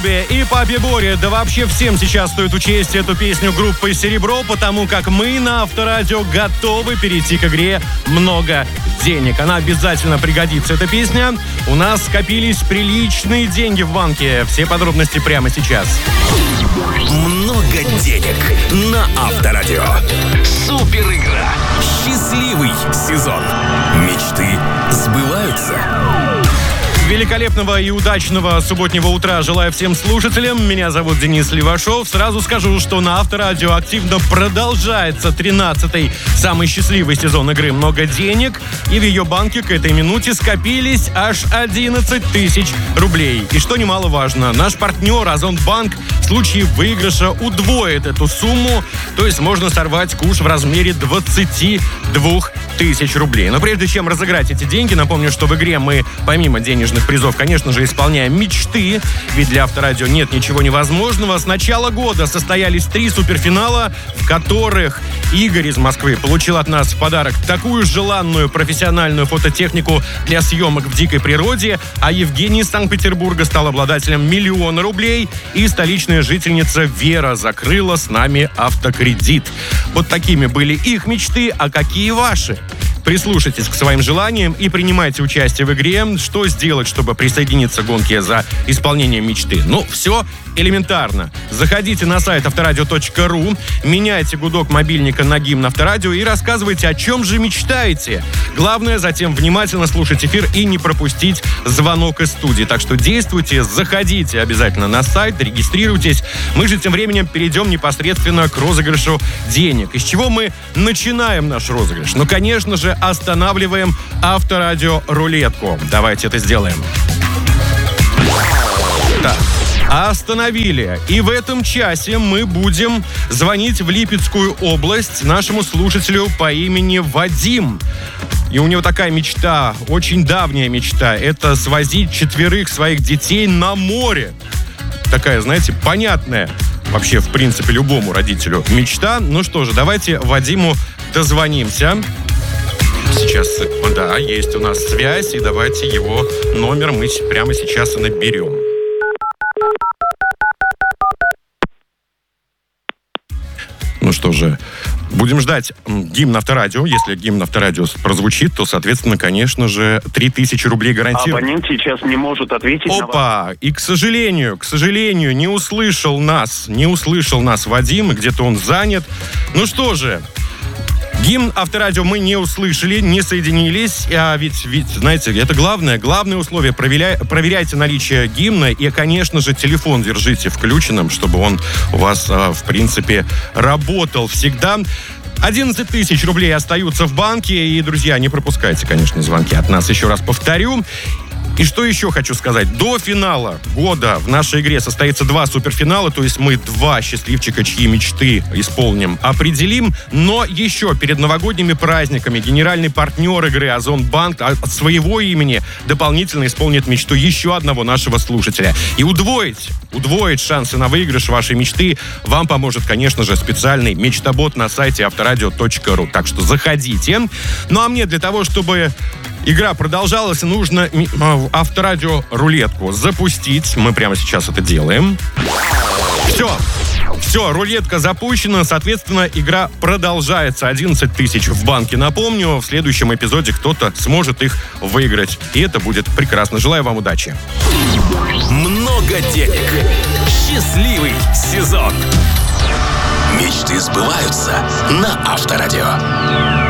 Ютубе и Папе Боре. Да вообще всем сейчас стоит учесть эту песню группы «Серебро», потому как мы на Авторадио готовы перейти к игре «Много денег». Она обязательно пригодится, эта песня. У нас скопились приличные деньги в банке. Все подробности прямо сейчас. Много денег на Авторадио. Супер игра. Счастливый сезон. Мечты сбываются. Великолепного и удачного субботнего утра желаю всем слушателям. Меня зовут Денис Левашов. Сразу скажу, что на Авторадио активно продолжается 13-й самый счастливый сезон игры «Много денег». И в ее банке к этой минуте скопились аж 11 тысяч рублей. И что немаловажно, наш партнер Озонбанк в случае выигрыша удвоит эту сумму. То есть можно сорвать куш в размере 22 тысяч рублей. Но прежде чем разыграть эти деньги, напомню, что в игре мы помимо денежных призов, конечно же, исполняем мечты, ведь для Авторадио нет ничего невозможного. С начала года состоялись 3 суперфинала, в которых Игорь из Москвы получил от нас в подарок такую желанную профессиональную фототехнику для съемок в дикой природе, а Евгений из Санкт-Петербурга стал обладателем 1 000 000 рублей, и столичная жительница Вера закрыла с нами автокредит. Вот такими были их мечты, а какие ваши? Прислушайтесь к своим желаниям и принимайте участие в игре. Что сделать, чтобы присоединиться к гонке за исполнением мечты? Ну, все элементарно. Заходите на сайт авторадио.ру, меняйте гудок мобильника на гимн Авторадио и рассказывайте, о чем же мечтаете. Главное, затем внимательно слушать эфир и не пропустить звонок из студии. Так что действуйте, заходите обязательно на сайт, регистрируйтесь. Мы же тем временем перейдем непосредственно к розыгрышу денег. Из чего мы начинаем наш розыгрыш? Ну, конечно же, останавливаем Авторадио рулетку. Давайте это сделаем. Так. Остановили. И в этом часе мы будем звонить в Липецкую область нашему слушателю по имени Вадим. И у него такая мечта, очень давняя мечта, это свозить 4 своих детей на море. Такая, знаете, понятная вообще, в принципе, любому родителю мечта. Ну что же, давайте Вадиму дозвонимся. Сейчас, да, есть у нас связь, и давайте его номер мы прямо сейчас и наберем. Ну что же, будем ждать гимн Авторадио. Если гимн Авторадио прозвучит, то, соответственно, конечно же, 3000 рублей гарантируем. Абонент сейчас не может ответить на вас. Опа! И, к сожалению, не услышал нас Вадим, и где-то он занят. Ну что же, гимн Авторадио мы не услышали, не соединились. А ведь, знаете, это главное условие. Проверяйте наличие гимна и, конечно же, телефон держите включенным, чтобы он у вас, в принципе, работал всегда. 11 тысяч рублей остаются в банке. И, друзья, не пропускайте, конечно, звонки от нас. Еще раз повторю. И что еще хочу сказать? До финала года в нашей игре состоится 2 суперфинала, то есть мы 2 счастливчика, чьи мечты исполним, определим. Но еще перед новогодними праздниками генеральный партнер игры Озонбанк от своего имени дополнительно исполнит мечту еще одного нашего слушателя. И удвоить шансы на выигрыш вашей мечты вам поможет, конечно же, специальный мечтобот на сайте авторадио.ру. Так что заходите. Ну а мне для того, чтобы игра продолжалась, нужно Авторадио рулетку запустить. Мы прямо сейчас это делаем. Все, рулетка запущена, соответственно, игра продолжается. 11 тысяч в банке. Напомню, в следующем эпизоде кто-то сможет их выиграть. И это будет прекрасно. Желаю вам удачи. Много денег. Счастливый сезон. Мечты сбываются на Авторадио.